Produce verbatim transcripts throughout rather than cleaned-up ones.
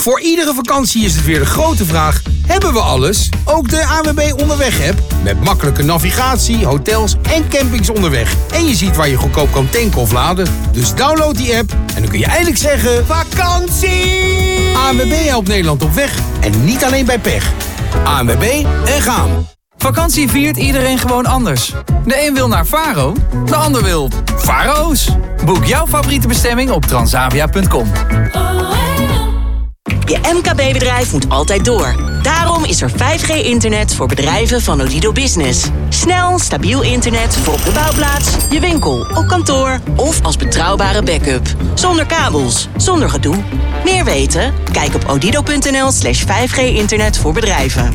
Voor iedere vakantie is het weer de grote vraag: hebben we alles? Ook de A N W B Onderweg-app. Met makkelijke navigatie, hotels en campings onderweg. En je ziet waar je goedkoop kan tanken of laden. Dus download die app en dan kun je eindelijk zeggen: vakantie! A N W B helpt Nederland op weg en niet alleen bij pech. A N W B en gaan. Vakantie viert iedereen gewoon anders. De een wil naar Faro, de ander wil Faro's. Boek jouw favoriete bestemming op transavia punt com. Je M K B-bedrijf moet altijd door. Daarom is er vijf G internet voor bedrijven van Odido Business. Snel, stabiel internet voor op de bouwplaats, je winkel, op kantoor of als betrouwbare backup. Zonder kabels, zonder gedoe. Meer weten? Kijk op odido punt n l slash vijf G internet voor bedrijven.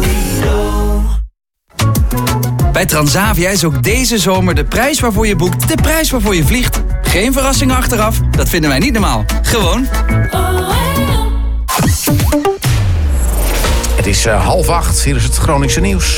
Bij Transavia is ook deze zomer de prijs waarvoor je boekt de prijs waarvoor je vliegt. Geen verrassingen achteraf, dat vinden wij niet normaal. Gewoon Het is uh, half acht, hier is het Groningse nieuws.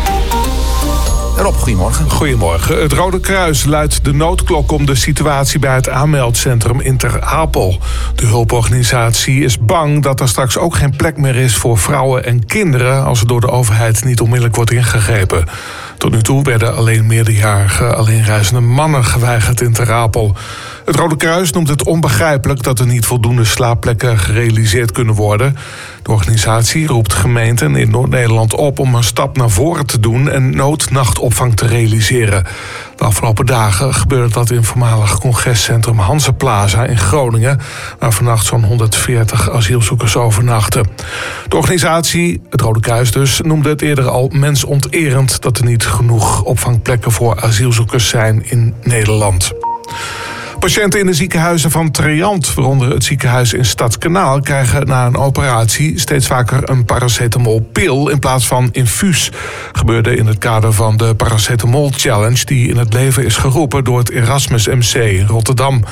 Rob, goedemorgen. Goedemorgen. Het Rode Kruis luidt de noodklok om de situatie bij het aanmeldcentrum in Ter Apel. De hulporganisatie is bang dat er straks ook geen plek meer is voor vrouwen en kinderen als er door de overheid niet onmiddellijk wordt ingegrepen. Tot nu toe werden alleen meerderjarige alleenreizende mannen geweigerd in Ter Apel. Het Rode Kruis noemt het onbegrijpelijk dat er niet voldoende slaapplekken gerealiseerd kunnen worden. De organisatie roept gemeenten in Noord-Nederland op om een stap naar voren te doen en noodnachtopvang te realiseren. De afgelopen dagen gebeurde dat in voormalig congrescentrum Hanseplaza in Groningen, waar vannacht zo'n honderdveertig asielzoekers overnachten. De organisatie, het Rode Kruis dus, noemde het eerder al mensonterend dat er niet genoeg opvangplekken voor asielzoekers zijn in Nederland. Patiënten in de ziekenhuizen van Triant, waaronder het ziekenhuis in Stadskanaal, krijgen na een operatie steeds vaker een paracetamolpil in plaats van infuus. Gebeurde in het kader van de Paracetamol Challenge die in het leven is geroepen door het Erasmus M C in Rotterdam.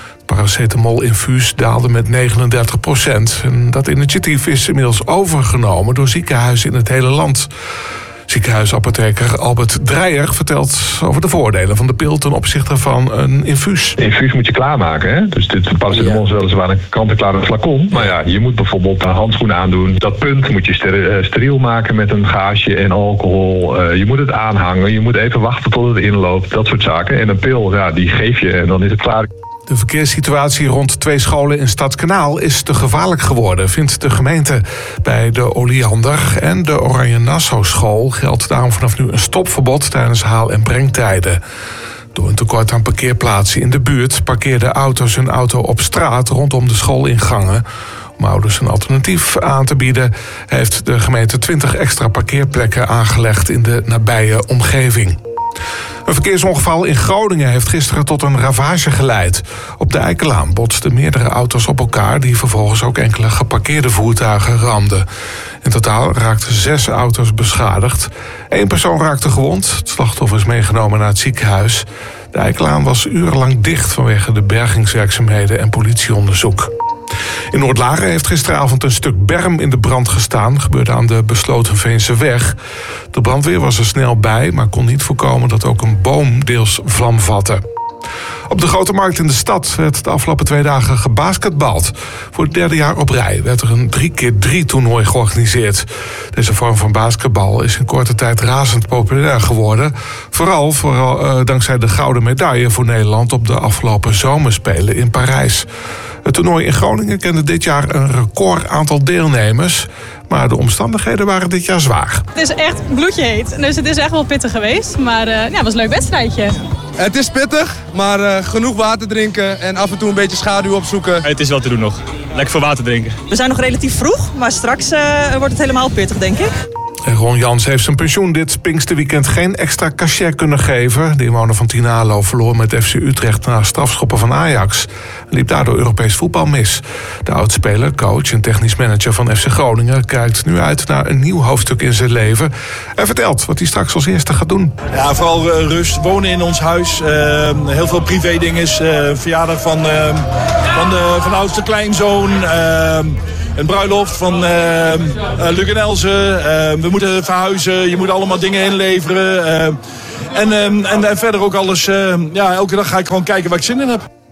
Paracetamol-infuus daalde met negenendertig procent. En dat initiatief is inmiddels overgenomen door ziekenhuizen in het hele land. Ziekenhuisapotheker Albert Dreyer vertelt over de voordelen van de pil ten opzichte van een infuus. Een infuus moet je klaarmaken, hè? Dus dit paracetamol is weliswaar een kant-en-klare flacon. Maar ja, je moet bijvoorbeeld handschoenen aandoen. Dat punt moet je ster- steriel maken met een gaasje en alcohol. Uh, je moet het aanhangen, je moet even wachten tot het inloopt. Dat soort zaken. En een pil, ja, die geef je en dan is het klaar. De verkeerssituatie rond twee scholen in Stadskanaal is te gevaarlijk geworden, vindt de gemeente. Bij de Oleander en de Oranje Nassau school geldt daarom vanaf nu een stopverbod tijdens haal- en brengtijden. Door een tekort aan parkeerplaatsen in de buurt parkeerden auto's hun auto op straat rondom de schoolingangen. Om ouders een alternatief aan te bieden heeft de gemeente twintig extra parkeerplekken aangelegd in de nabije omgeving. Een verkeersongeval in Groningen heeft gisteren tot een ravage geleid. Op de Eikelaan botsten meerdere auto's op elkaar die vervolgens ook enkele geparkeerde voertuigen ramden. In totaal raakten zes auto's beschadigd. Eén persoon raakte gewond. Het slachtoffer is meegenomen naar het ziekenhuis. De Eikelaan was urenlang dicht vanwege de bergingswerkzaamheden en politieonderzoek. In Noordlaren heeft gisteravond een stuk berm in de brand gestaan. Gebeurde aan de Beslotenveense weg. De brandweer was er snel bij, maar kon niet voorkomen dat ook een boom deels vlam vatte. Op de Grote Markt in de stad werd de afgelopen twee dagen gebasketbald. Voor het derde jaar op rij werd er een drie keer drie toernooi georganiseerd. Deze vorm van basketbal is in korte tijd razend populair geworden. Vooral, vooral uh, dankzij de gouden medaille voor Nederland op de afgelopen zomerspelen in Parijs. Het toernooi in Groningen kende dit jaar een record aantal deelnemers. Maar de omstandigheden waren dit jaar zwaar. Het is echt bloedje heet, dus het is echt wel pittig geweest. Maar uh, ja, het was een leuk wedstrijdje. Het is pittig, maar uh, genoeg water drinken en af en toe een beetje schaduw opzoeken. Het is wel te doen nog. Lekker veel water drinken. We zijn nog relatief vroeg, maar straks uh, wordt het helemaal pittig, denk ik. En Ron Jans heeft zijn pensioen dit Pinksterweekend geen extra cachet kunnen geven. De inwoner van Tinalo verloor met F C Utrecht na strafschoppen van Ajax. En liep daardoor Europees voetbal mis. De oudspeler, coach en technisch manager van F C Groningen kijkt nu uit naar een nieuw hoofdstuk in zijn leven. En vertelt wat hij straks als eerste gaat doen. Ja, vooral uh, rust, wonen in ons huis. Uh, heel veel privé dingen. Uh, verjaardag van, uh, van, de, van de oudste kleinzoon. Uh, Een bruiloft van uh, uh, Luc en Else. Uh, we moeten verhuizen. Je moet allemaal dingen inleveren. Uh, en, uh, en, en verder ook alles. Uh, ja, elke dag ga ik gewoon kijken waar ik zin in heb.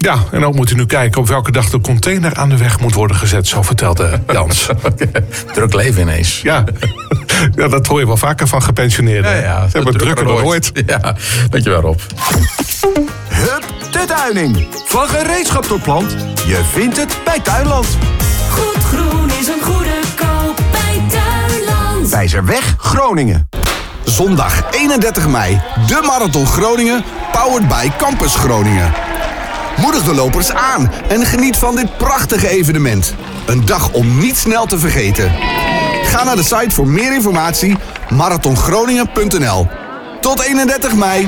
Ja, en ook moet u nu kijken op welke dag de container aan de weg moet worden gezet. Zo vertelde Jans. Druk leven ineens. Ja. Ja, dat hoor je wel vaker van gepensioneerden. Ja, ja. Ze hebben drukker dan ooit. Ja, dankjewel Rob. Hup de Tuining. Van gereedschap tot plant. Je vindt het bij Tuinland. Goed groen is een goede koop bij Tuinland. Wijzerweg, Groningen. Zondag eenendertig mei. De Marathon Groningen. Powered by Campus Groningen. Moedig de lopers aan en geniet van dit prachtige evenement. Een dag om niet snel te vergeten. Ga naar de site voor meer informatie. marathon groningen punt n l. Tot eenendertig mei.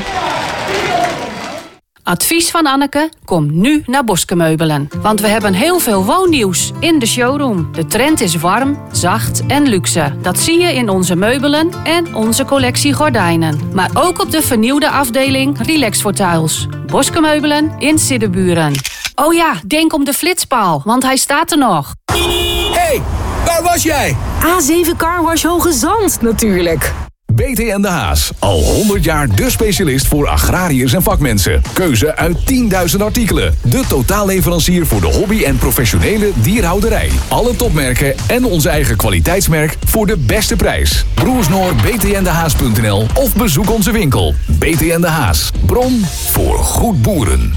Advies van Anneke, kom nu naar Boske Meubelen. Want we hebben heel veel woonnieuws in de showroom. De trend is warm, zacht en luxe. Dat zie je in onze meubelen en onze collectie gordijnen. Maar ook op de vernieuwde afdeling Relax Fortuils. Boske Meubelen in Siddeburen. Oh ja, denk om de flitspaal, want hij staat er nog. Hey, waar was jij? A zeven Carwash Hoge Zand, natuurlijk. B T en de Haas. Al honderd jaar de specialist voor agrariërs en vakmensen. Keuze uit tienduizend artikelen. De totaalleverancier voor de hobby- en professionele dierhouderij. Alle topmerken en onze eigen kwaliteitsmerk voor de beste prijs. Broersnoor b t n de haas punt n l of bezoek onze winkel. B T en de Haas. Bron voor goed boeren.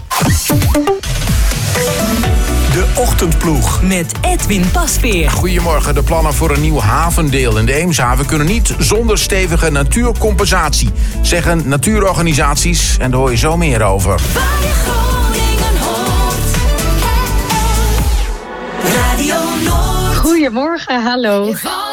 De Ochtendploeg. Met Edwin Pasveer. Goedemorgen. De plannen voor een nieuw havendeel in de Eemshaven kunnen niet zonder stevige natuurcompensatie, zeggen natuurorganisaties. En daar hoor je zo meer over. Waar je Groningen hoort. Radio Noord. Goedemorgen, hallo.